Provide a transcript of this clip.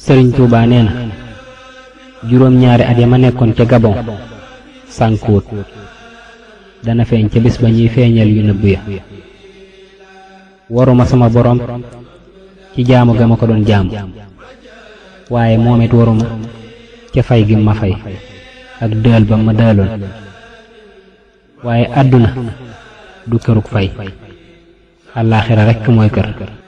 sëriñ Tuubaa nee na juróom-ñaari at ya ma nekkoon ca Gabon sànkuwut dana feeñ ca bis ba ñuy feeñal yu nëbb ya. waruma sama borom ci jaamu ga ma ko doon jaamu waaye moom it waruma ca fay gi ma fay ak dël ba ma dëloon waaye àdduna du kërug fay àllaaxira rekk mooy kër.